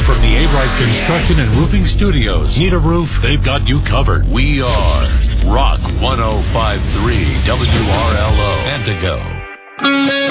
from the A-Right Construction and Roofing Studios. Need a roof? They've got you covered. We are Rock 105.3 WRLO Antigo.